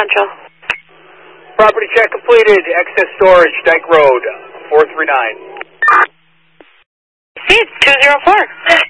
Central. Property check completed. Excess storage, Dyke Road, 439. See, it's 204.